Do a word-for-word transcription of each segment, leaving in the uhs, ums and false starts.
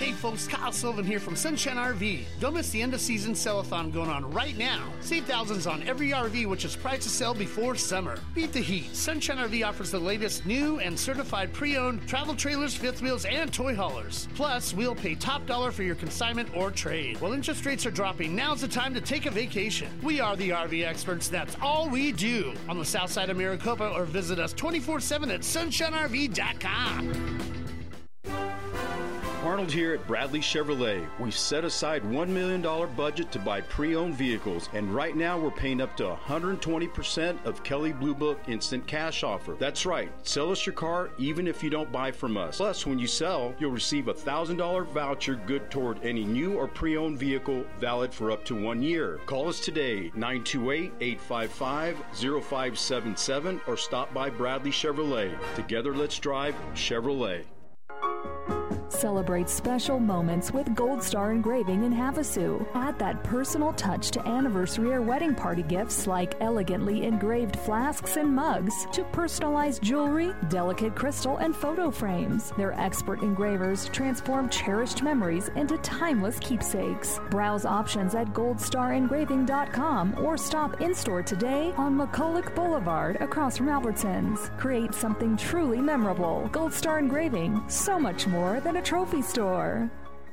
Hey folks, Kyle Sullivan here from Sunshine R V. Don't miss the end of season sell-a-thon going on right now. Save thousands on every R V which is priced to sell before summer. Beat the heat. Sunshine R V offers the latest new and certified pre-owned travel trailers, fifth wheels, and toy haulers. Plus, we'll pay top dollar for your consignment or trade. While interest rates are dropping, now's the time to take a vacation. We are the R V experts. That's all we do. On the south side of Maricopa, or visit us twenty-four seven at sunshine R V dot com. Arnold here at Bradley Chevrolet. We've set aside one million dollars budget to buy pre-owned vehicles, and right now we're paying up to one hundred twenty percent of Kelley Blue Book Instant Cash Offer. That's right. Sell us your car even if you don't buy from us. Plus, when you sell, you'll receive a one thousand dollars voucher good toward any new or pre-owned vehicle, valid for up to one year. Call us today, nine two eight, eight five five, zero five seven seven, or stop by Bradley Chevrolet. Together, let's drive Chevrolet. Celebrate special moments with Gold Star Engraving in Havasu. Add that personal touch to anniversary or wedding party gifts like elegantly engraved flasks and mugs to personalized jewelry, delicate crystal, and photo frames. Their expert engravers transform cherished memories into timeless keepsakes. Browse options at gold star engraving dot com or stop in-store today on McCulloch Boulevard across from Albertsons. Create something truly memorable. Gold Star Engraving, so much more than a trophy store.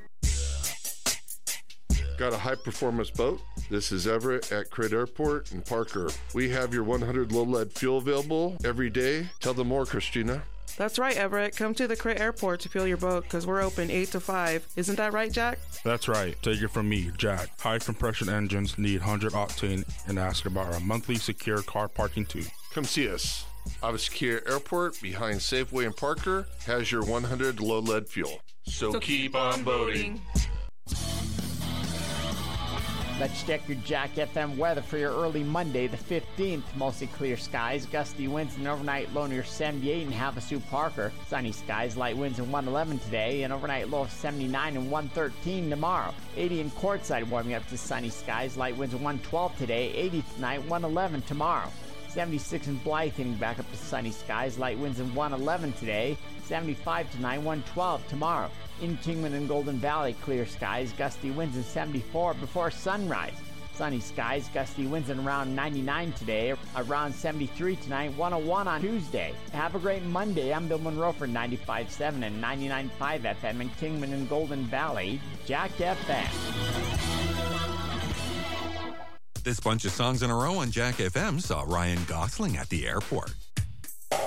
Got a high-performance boat? This is Everett at Crit Airport in Parker. We have your one hundred low-lead fuel available every day. Tell them more, Christina. That's right, Everett. Come to the Crit Airport to fuel your boat because we're open eight to five. Isn't that right, Jack? That's right. Take it from me, Jack. High-compression engines need one hundred octane and ask about our monthly secure car parking too. Come see us. Ava Secure Airport behind Safeway in Parker has your one hundred low-lead fuel. So, so keep on boating. Let's check your Jack F M weather for your early Monday, the fifteenth. Mostly clear skies, gusty winds, and overnight low near seventy-eight in Havasu, Parker. Sunny skies, light winds, and one eleven today, and overnight low of seventy-nine and one thirteen tomorrow. eighty in Quartzsite, warming up to sunny skies, light winds, and one twelve today, eighty tonight, one eleven tomorrow. seventy-six in Blythe, hitting back up to sunny skies, light winds, and one eleven today, seventy-five tonight, one twelve tomorrow. In Kingman and Golden Valley, clear skies, gusty winds, and seventy-four before sunrise. Sunny skies, gusty winds, and around ninety-nine today, around seventy-three tonight, one oh one on Tuesday. Have a great Monday. I'm Bill Monroe for ninety-five point seven and ninety-nine point five F M in Kingman and Golden Valley. Jack F M. This bunch of songs in a row on Jack F M saw Ryan Gosling at the airport.